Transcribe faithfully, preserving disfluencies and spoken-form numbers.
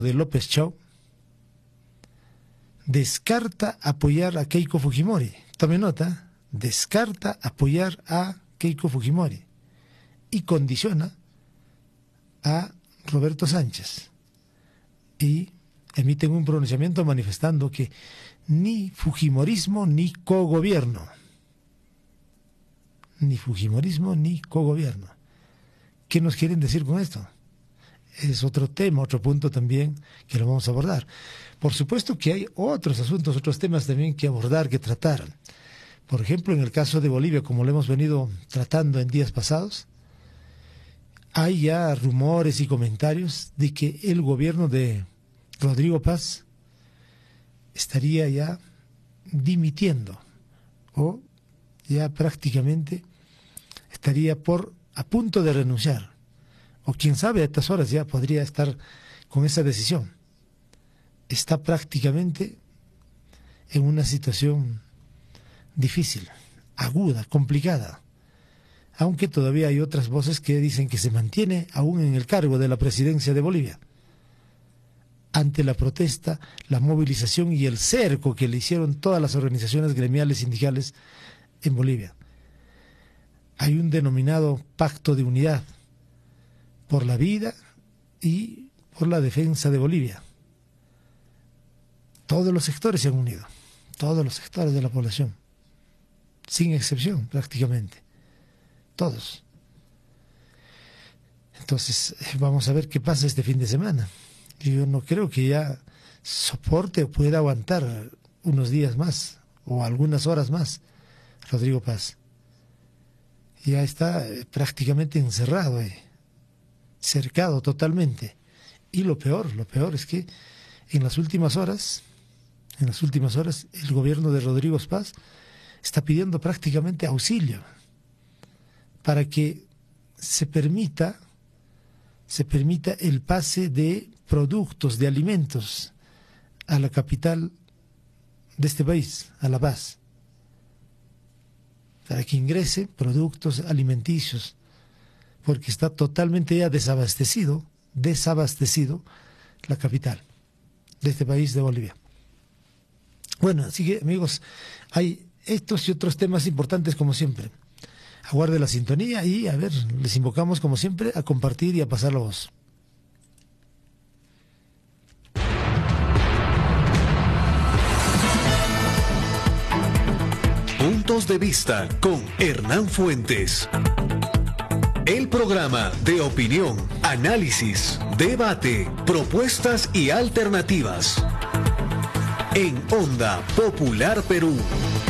de López Chau descarta apoyar a Keiko Fujimori. Tome nota, descarta apoyar a Keiko Fujimori y condiciona a Roberto Sánchez. Y emiten un pronunciamiento manifestando que ni fujimorismo ni cogobierno. Ni fujimorismo ni cogobierno. ¿Qué nos quieren decir con esto? Es otro tema, otro punto también que lo vamos a abordar. Por supuesto que hay otros asuntos, otros temas también que abordar, que tratar. Por ejemplo, en el caso de Bolivia, como lo hemos venido tratando en días pasados, hay ya rumores y comentarios de que el gobierno de Rodrigo Paz estaría ya dimitiendo o ya prácticamente estaría por a punto de renunciar, o quién sabe a estas horas ya podría estar con esa decisión. Está prácticamente en una situación difícil, aguda, complicada, aunque todavía hay otras voces que dicen que se mantiene aún en el cargo de la presidencia de Bolivia, ante la protesta, la movilización y el cerco que le hicieron todas las organizaciones gremiales sindicales en Bolivia. Hay un denominado pacto de unidad por la vida y por la defensa de Bolivia. Todos los sectores se han unido, todos los sectores de la población, sin excepción prácticamente, todos. Entonces vamos a ver qué pasa este fin de semana. Yo no creo que ya soporte o pueda aguantar unos días más o algunas horas más Rodrigo Paz. Ya está prácticamente encerrado, eh, cercado totalmente. Y lo peor, lo peor es que en las últimas horas, en las últimas horas, el gobierno de Rodrigo Paz está pidiendo prácticamente auxilio para que se permita, se permita el pase de productos, de alimentos a la capital de este país, a La Paz, para que ingrese productos alimenticios, porque está totalmente ya desabastecido, desabastecido la capital de este país de Bolivia. Bueno, así que amigos, hay estos y otros temas importantes como siempre. Aguarde la sintonía y a ver, les invocamos como siempre a compartir y a pasar la voz. Puntos de vista con Hernán Fuentes. El programa de opinión, análisis, debate, propuestas y alternativas. En Onda Popular Perú.